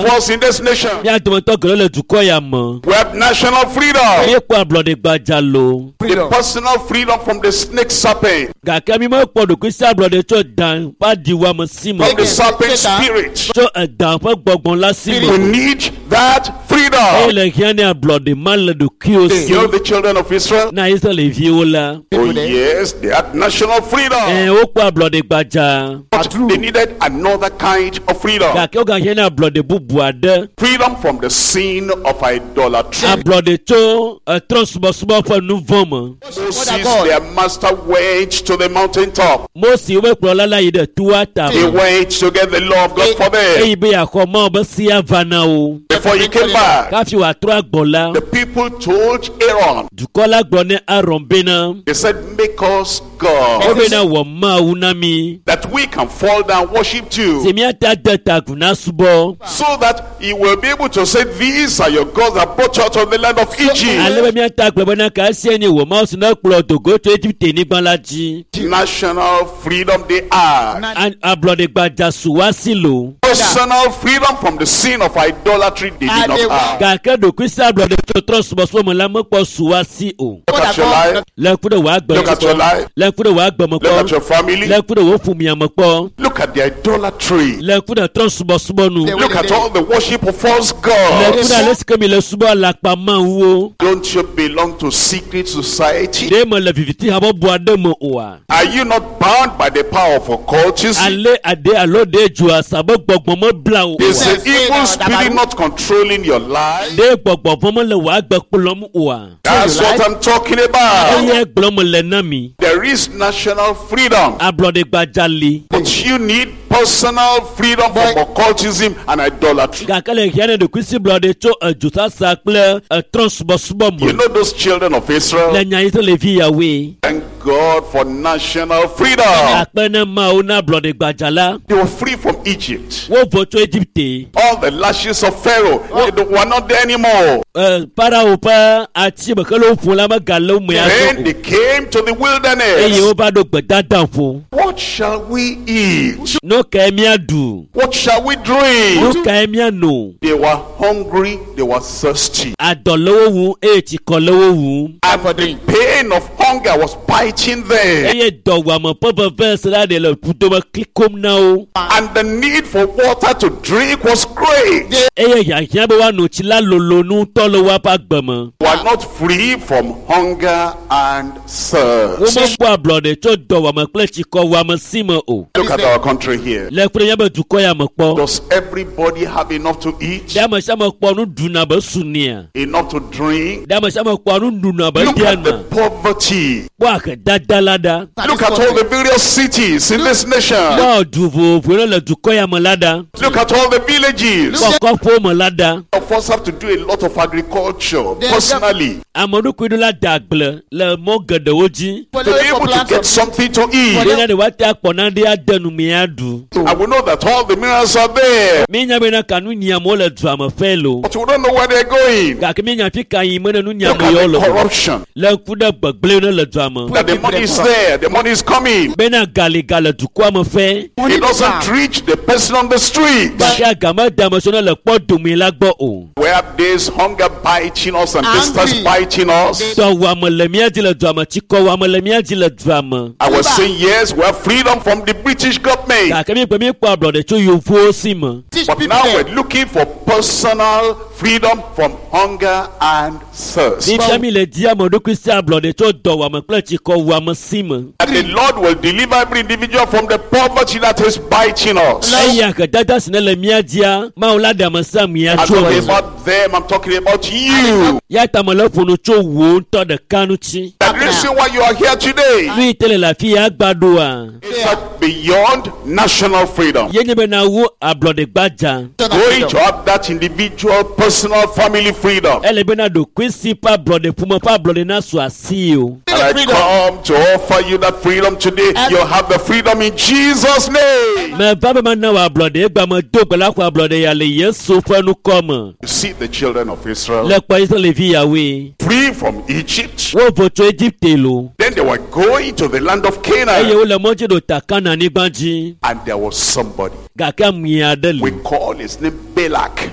was in this nation. Mi adomoto gele le dukọ ya mo. We have national freedom. Mi po ablode gbaja lo. The personal freedom from the snake serpent. Gàkẹ́ mi máa pọ̀ dùkú sí àbúrò tó dàn bá di wa mọ̀ sí mọ̀. From the serpent spirit. Tó ẹ̀dàn fún gbọ̀ngbọ̀n lásì We mọ̀. need that freedom. Ilẹ̀ kí á ní àbúrọ̀dì máa lè dùkú o sí. You know the children of Israel? Náà Ísírẹ́lì fi wó la. Oh yes, they had national freedom. Ó pọ̀ àbúrọ̀dì gbajà. But they needed another kind of freedom. Gàkẹ́ ó gàkẹ́ ní àbúrọ̀dì búbu àdẹ́. Freedom from the sin of idolatry. Àbúrọ̀dì tó ẹ̀tọ́ sùmọ̀sùmọ̀ fún ẹnu vọ́n mọ̀. Moses, their master, went to the mountaintop. Mósì wé kúrọ̀ lálá yìí dẹ̀ tú wá tà He mọ̀. went to get the law of God for them. Èyí bí àkọ́mọ́ ọbẹ̀ sí àvànà o. Before he came back, Káfí wà tó àgbọ̀lá. the people told Aaron, Dùkọ́lá gbọ́ ní àrùn bínú. they said, make us Ó God bínú wọ̀ máa wú ná mi. that we can fall down, worship you, Sèmi àtà dẹ́ta gùnà súbọ̀. so that he will be able to say, these are your gods that brought you out of the land of Egypt. Alẹ́ mi àtà gbẹ̀bẹ̀ náà kà á sí ẹni wò máa sùn náà kúrò tògó tó Egypt nígbà lájí. National freedom they had. Àbúrọ̀dì gbajà sùn wá sí lò. Personal freedom from the sin of idolatry they did not have. Kàkẹ́ dòkú sí àbúrọ̀dì tó tọ́ sùmọ̀sùmọ̀ lámọ́pọ̀ sùn wá sí o. Look at your life. Lẹ́kúndé wàá Look at your gbẹ̀mọ̀ life. lẹ́kúndé wàá gbẹ̀mọ̀ Look at pọ̀. your family. Lẹ́kúndé wò fún mi àmọ̀ pọ̀. Look at the idolatry. Lẹ́kúndé tọ́ sùmọ̀sùmọ̀ nù. Look at all the worship of false gods. Lẹ́kúndé alẹ́ sì kémi lẹ súbọ̀ làpá máa ń wo. Don't you belong to secret society? Dèémọ̀ lẹ fìfìtì àbọ̀ bu àdémọ̀ òwà. Are you not bound by the power of occultism? Alẹ́ àdé àlóde jù àṣàbọ̀ gbọ̀gbọ̀n mọ́ bla òwà. Is the evil spirit not controlling your life? Dé gbọ̀gbọ̀n fọmọ lẹ wàá gbẹ kpọlọmù òwà. That's what I'm talking about. Ẹyẹ gbọlọmọ lẹ náà mi. There is national freedom, Àbúrọ̀dì gbajà le. but you need personal freedom from occultism and idolatry. Gàkẹ́lẹ̀ ìyáni de kùsì bùrọ̀dì tó ẹ̀jùsà sàkpẹ́lẹ̀ ẹ̀trọ̀ sùbọ̀sùbọ̀ You mọ̀. know those children of Israel? Lẹ́yìn ayé tó lè fi yàwé. Thank God for national freedom. Àpẹẹrẹ máa ó ná àbúrọ̀dì gbajà la. They were free from Egypt. Wọ́n fò tó Egypt. All the lashes of Pharaoh, they were not there anymore. Parawo pa àti mọ̀kẹ́lẹ́ òfin la má gàlẹ́ òmùyà Then sọ̀kò. they came to the Èyí wilderness. ó bá dò gbẹ̀dá dàn fún. What shall we eat? N'o kẹ́mi àdùn. What shall we N'o drink? kẹ́mi ànù. They were hungry, they were thirsty. Àdọ̀lọ́wọ́ wù èyí kọ́ lọ́wọ́ wù. And the pain of hunger was biting them. Eye dọ̀wọ̀ àmọ̀ pọ́pọ̀ fẹ́ sẹ́dá de lọ kúndó ma kíkóm náà o. And the need for water to drink was great. Eye yàyà bẹ wà nùtí lálòlò nù tọ́lọ̀ wà bá gbẹ̀mọ̀. We are not free from hunger and Wọ́n thirst. mọ̀ bọ́ àbúrọ̀dẹ̀ tó dọ̀wọ̀ àmọ̀ pẹ́lẹ́ ti kọ́ wà mọ̀ sí mọ̀ o. Look at our country here. Lẹ́kùnrin yẹn bẹ dùkọ́ yà mọ̀ pọ̀. Does everybody have enough to eat? Dàmọ̀ sàmọ̀ pọ̀ nù dùnà bẹ sùn nìyà. Enough to drink? Dàmọ̀ sàmọ̀ pọ̀ nù dùnà bẹ Look at the díànà. poverty. Wọ́n àkẹ́ dáadáa. Look at all the various cities in this nation. Wọ́n dùbò fúnra lẹ̀ dùkọ́ yà mọ̀ ládàá. Look at all the villages. Wọ́n kọ́ fún mọ̀ ládàá. Of us have to do a lot of agriculture personally Àmọ̀dúkú idú la dàgbẹ̀ lẹ̀ mọ́ gẹ̀dẹ̀wó jí. to be able to get something to eat. Bẹ́ẹ̀ni de wá tẹ́ àpọ̀ náà dé àdẹnu mi á dùn. And we know that all the minerals are there, Mi nya bɛ na kanu nyamɔ le du ame fɛ lo. but we don't know where they're going. Gake mi nya fi ka yi mɛ ne nu Look nyamɔ at yɔ the le. corruption. Le ŋku ɖe gbegblẽ ne le du ame. That the money is there, the money is coming. Bena galiga le dukɔa me fɛ. It doesn't reach the person on the street. Gake agame dame so ne le kpɔ domi la gbɔ o. We have this hunger biting us and distance biting us. Dɔwɔame le mía dzi le du ame, tsikɔwɔame le mía dzi le du ame. I was saying yes, we have freedom from the British government. Gake mi gbe mi kpɔ ablɔɖe tso yevuwo si me. But now we're looking for personal freedom from hunger and thirst. Fifia mi le di ame ɖokui si ablɔɖe tso dɔwɔame kple tsikɔwɔame si me. And the Lord will deliver every individual from the poverty that is biting us. Eya kedada si ne le mía dzia, Mawu la ɖe ame sia ame I'm tso talking me. about them, I'm talking about you. Ya ta me le ƒonu tso wo ŋutɔ ɖeka ŋuti. The reason why you are here today Nu yi te le afi ya gba ɖoa. is that beyond national freedom, Ye nye bena wo ablɔɖe gbadza. going to have that individual, personal, family freedom. Ele bena ɖokui si ƒe ablɔɖe ƒome ƒe ablɔɖe na su asi o. And I come to offer you that freedom today. You have the freedom in Jesus' name. Me va be mana wo ablɔɖe egba me do gbe la xɔ ablɔɖe ya le Yesu ƒe nukɔme. You see the children of Israel Le kpɔ Israelvi yawoe. free from Egypt. Wo vo tso Egypte lo. Then they were going to the land of Eye Canaan. wo le mɔdzi ɖo ta Kananyigba dzi. And there was somebody. Gake ami aɖe We li. call his name Balak.